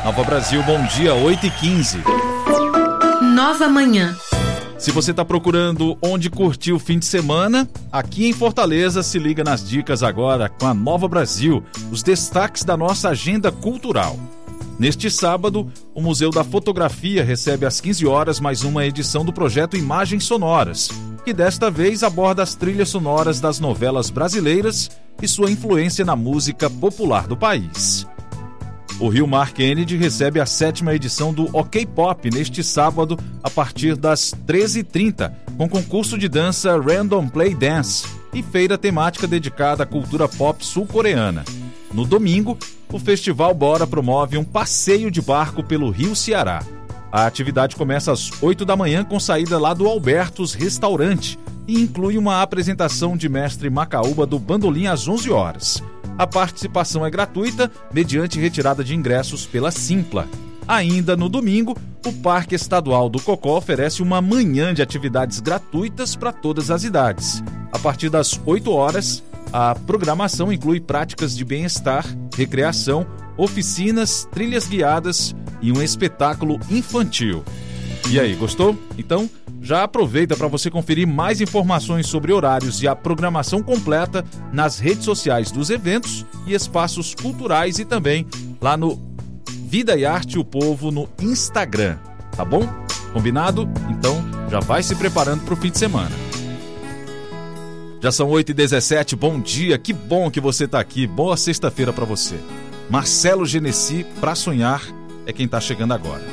Nova Brasil, bom dia, 8h15. Nova Manhã. Se você está procurando onde curtir o fim de semana, aqui em Fortaleza, se liga nas dicas agora com a Nova Brasil, os destaques da nossa agenda cultural. Neste sábado, o Museu da Fotografia recebe às 15 horas mais uma edição do projeto Imagens Sonoras, que desta vez aborda as trilhas sonoras das novelas brasileiras e sua influência na música popular do país. O Rio Mar Kennedy recebe a 7ª edição do OK Pop neste sábado, a partir das 13h30, com concurso de dança Random Play Dance e feira temática dedicada à cultura pop sul-coreana. No domingo, o Festival Bora promove um passeio de barco pelo Rio Ceará. A atividade começa às 8 da manhã com saída lá do Albertos Restaurante e inclui uma apresentação de mestre Macaúba do Bandolim às 11 horas. A participação é gratuita, mediante retirada de ingressos pela Simpla. Ainda no domingo, o Parque Estadual do Cocó oferece uma manhã de atividades gratuitas para todas as idades. A partir das 8 horas, a programação inclui práticas de bem-estar, recreação, oficinas, trilhas guiadas e um espetáculo infantil. E aí, gostou? Então, já aproveita para você conferir mais informações sobre horários e a programação completa nas redes sociais dos eventos e espaços culturais e também lá no Vida e Arte o Povo no Instagram, tá bom? Combinado? Então, já vai se preparando para o fim de semana. Já são 8h17, bom dia, que bom que você está aqui, boa sexta-feira para você. Marcelo Genesi, Pra Sonhar, é quem está chegando agora.